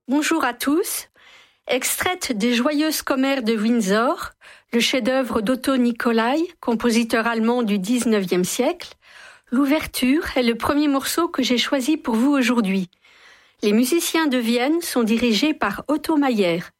Bonjour à tous. Extraite des Joyeuses commères de Windsor, le chef-d'œuvre d'Otto Nicolai, compositeur allemand du XIXe siècle, l'ouverture est le premier morceau que j'ai choisi pour vous aujourd'hui. Les musiciens de Vienne sont dirigés par Otto Mayer.